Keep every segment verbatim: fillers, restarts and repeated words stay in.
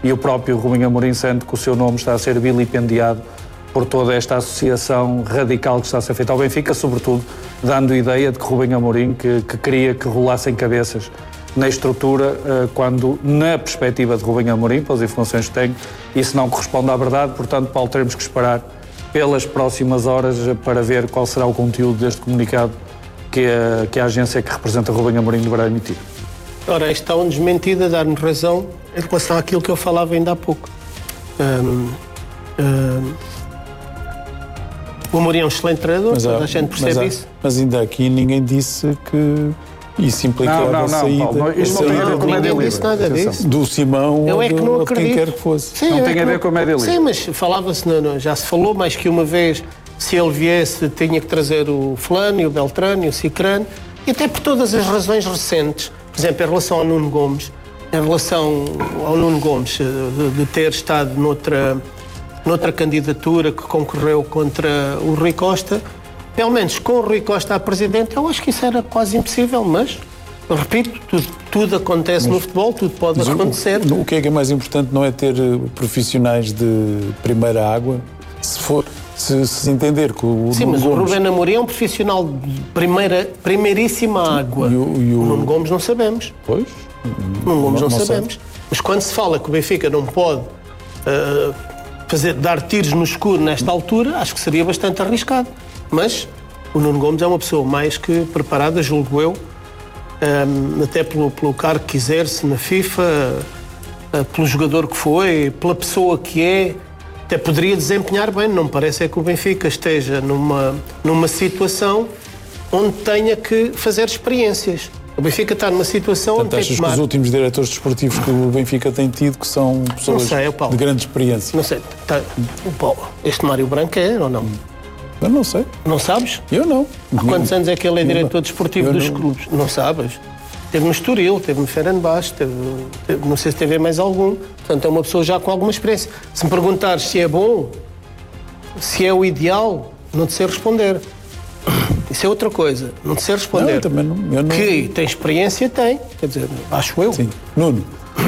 e o próprio Rubem Amorim sente que o seu nome está a ser vilipendiado por toda esta associação radical que está a ser feita ao Benfica, sobretudo dando a ideia de que Rubem Amorim que, que queria que rolassem cabeças na estrutura, quando, na perspectiva de Rubem Amorim, pelas informações que tenho, isso não corresponde à verdade. Portanto, Paulo, teremos que esperar pelas próximas horas para ver qual será o conteúdo deste comunicado que a, que a agência que representa Rubem Amorim deverá emitir. Ora, isto está um desmentido a dar-nos razão em relação àquilo que eu falava ainda há pouco. Um, um, o Amorim é um excelente treinador, mas, toda a gente percebe mas, isso. Mas ainda aqui ninguém disse que isso implicava não, não, a saída, não, Paulo, isto a não tem a saída ver com a média livre. Disse nada disso. Do Simão eu ou é que de, não ou de quem quer que fosse. Sim, não é tem a ver não... com a média livre. Sim, mas falava-se, não, não, já se falou mais que uma vez, se ele viesse tinha que trazer o fulano e o Beltrano e o Cicrano, e até por todas as razões recentes, por exemplo, em relação ao Nuno Gomes, em relação ao Nuno Gomes, de, de ter estado noutra, noutra candidatura que concorreu contra o Rui Costa, pelo menos com o Rui Costa a presidente, eu acho que isso era quase impossível, mas, eu repito, tudo, tudo acontece mas, no futebol, tudo pode acontecer. O, o que é que é mais importante não é ter profissionais de primeira água, se for... Se, se entender que o Sim, Nuno mas Gomes... o Rubén Amorim é um profissional de primeira, primeiríssima água. E o, e o... o Nuno Gomes não sabemos. Pois? O Nuno Gomes não, não sabemos. Sabe. Mas quando se fala que o Benfica não pode uh, fazer, dar tiros no escuro nesta altura, acho que seria bastante arriscado. Mas o Nuno Gomes é uma pessoa mais que preparada, julgo eu, um, até pelo, pelo cargo que exerce na FIFA, uh, pelo jogador que foi, pela pessoa que é. Até poderia desempenhar bem, não me parece é que o Benfica esteja numa, numa situação onde tenha que fazer experiências. O Benfica está numa situação Portanto, onde achas tem que tomar... tomar... que os últimos diretores desportivos que o Benfica tem tido que são pessoas sei, de grande experiência? Não sei, tá... Paulo, este Mário Branco é ou não? Eu não sei. Não sabes? Eu não. Há quantos anos é que ele é diretor desportivo dos não. clubes? Não sabes? Teve no Estoril, teve no Fenerbahçe, teve, teve, não sei se teve mais algum. Portanto, é uma pessoa já com alguma experiência. Se me perguntares se é bom, se é o ideal, não te sei responder. Isso é outra coisa, não te sei responder. Não, eu também não, eu não... Que tem experiência, tem. Quer dizer, acho eu. Sim. Nuno,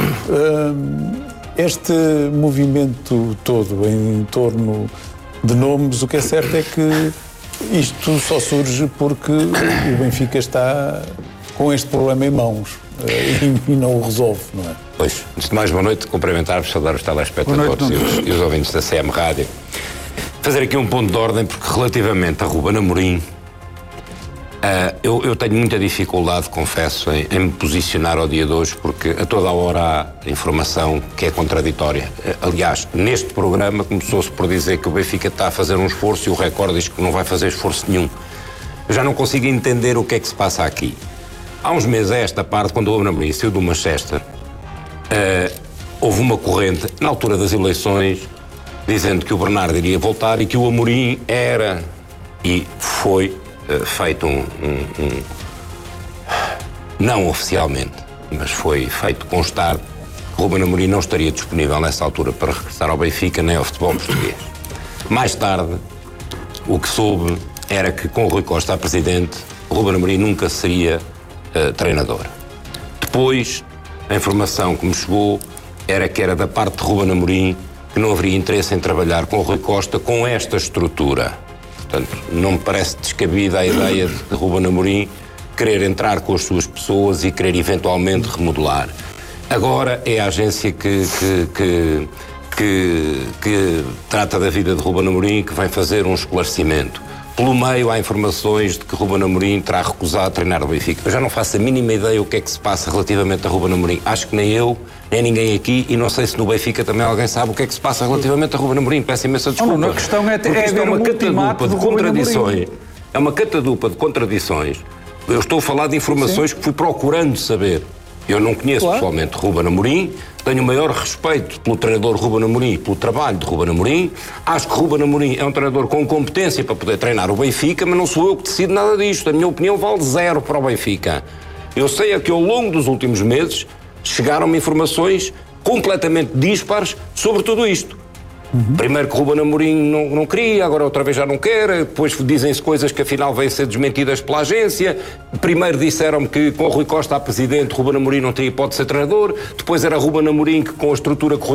este movimento todo em torno de nomes, o que é certo é que isto só surge porque o Benfica está com este problema em mãos e, e não o resolve, não é? Pois, antes de mais, boa noite, cumprimentar-vos, saudar os telespectadores e os, e os ouvintes da C M Rádio. Fazer aqui um ponto de ordem, porque relativamente a Rubén Amorim, uh, eu, eu tenho muita dificuldade, confesso, em, em me posicionar ao dia de hoje, porque a toda a hora há informação que é contraditória. Uh, aliás, neste programa começou-se por dizer que o Benfica está a fazer um esforço e o Record diz que não vai fazer esforço nenhum. Eu já não consigo entender o que é que se passa aqui. Há uns meses a esta parte, quando o Rubén Amorim saiu do Manchester, uh, houve uma corrente, na altura das eleições, dizendo que o Bernardo iria voltar e que o Amorim era, e foi uh, feito um, um, um, não oficialmente, mas foi feito constar que o Rubén Amorim não estaria disponível nessa altura para regressar ao Benfica nem ao futebol português. Mais tarde, o que soube era que com o Rui Costa a presidente, o Rubén Amorim nunca seria uh, treinador. Depois, a informação que me chegou era que era da parte de Rubén Amorim que não haveria interesse em trabalhar com o Rui Costa com esta estrutura. Portanto, não me parece descabida a ideia de Rubén Amorim querer entrar com as suas pessoas e querer eventualmente remodelar. Agora é a agência que, que, que, que, que trata da vida de Rubén Amorim que vai fazer um esclarecimento. Pelo meio há informações de que Rubén Amorim terá recusado treinar o Benfica. Eu já não faço a mínima ideia o que é que se passa relativamente a Rubén Amorim. Acho que nem eu, nem ninguém aqui, e não sei se no Benfica também alguém sabe o que é que se passa relativamente a Rubén Amorim. Peço imensa desculpa. Oh, não, a questão é, é isto é uma um catadupa de contradições. É uma catadupa de contradições. Eu estou a falar de informações Sim. que fui procurando saber. Eu não conheço claro. pessoalmente Rubén Amorim, tenho o maior respeito pelo treinador Rubén Amorim e pelo trabalho de Rubén Amorim. Acho que Rubén Amorim é um treinador com competência para poder treinar o Benfica, mas não sou eu que decido nada disto. A minha opinião vale zero para o Benfica. Eu sei é que ao longo dos últimos meses chegaram-me informações completamente dispares sobre tudo isto. Uhum. Primeiro que Rubén Amorim não, não queria, agora outra vez já não quer, depois dizem-se coisas que afinal vêm ser desmentidas pela agência. Primeiro disseram-me que com o Rui Costa a presidente, Rubén Amorim não teria hipótese de ser treinador, depois era Rubén Amorim que com a estrutura que